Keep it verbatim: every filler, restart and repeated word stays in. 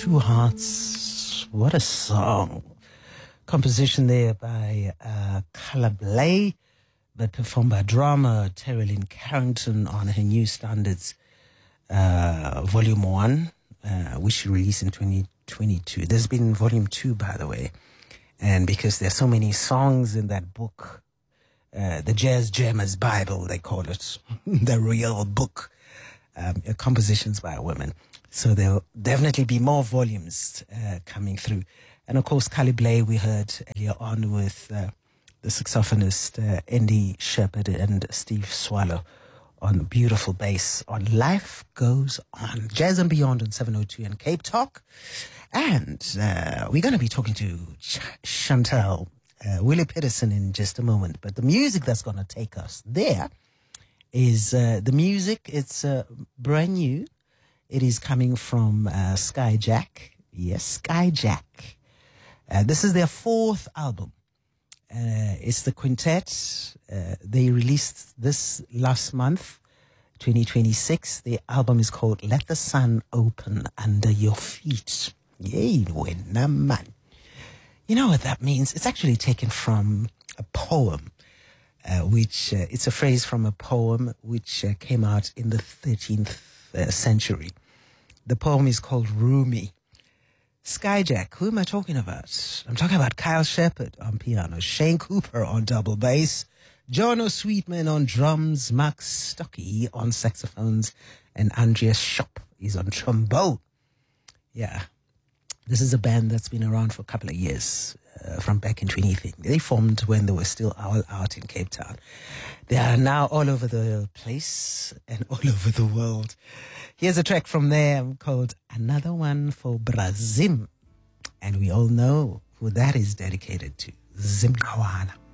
Two Hearts. What a song. Composition there by uh, Caleb, but performed by drama Terry Lynn Carrington on her New Standards uh, Volume one, uh, which she released in twenty twenty-two. There's been Volume two, by the way. And because there's so many songs in that book, uh, the Jazz Jammers Bible, they call it, the real book, um, compositions by women. So there'll definitely be more volumes uh, coming through. And of course, Caleb Blay, we heard earlier on with uh, the saxophonist uh, Andy Shepherd and Steve Swallow on beautiful bass on Life Goes On. Jazz and Beyond on seven oh two and Cape Talk. And uh, we're going to be talking to Ch- Chantel uh, Willie Peterson in just a moment. But the music that's going to take us there is uh, the music. It's uh, brand new. It is coming from uh, Skyjack. Yes, Skyjack. Uh, this is their fourth album. Uh, it's the quintet. Uh, they released this last month, twenty twenty-six. The album is called Let the Sun Open Under Your Feet. Yay, winner man. You know what that means? It's actually taken from a poem, uh, which uh, it's a phrase from a poem which uh, came out in the thirteenth uh, century. The poem is called Rumi. Skyjack, who am I talking about? I'm talking about Kyle Shepherd on piano, Shane Cooper on double bass, John O'Sweetman on drums, Max Stockey on saxophones, and Andreas Schopp is on trombone. Yeah, this is a band that's been around for a couple of years, uh, from back in twenty eighteen. They formed when they were still all out in Cape Town. They are now all over the place and all over the world. Here's a track from them called Another One for Brazim. And we all know who that is dedicated to. Zimkawana.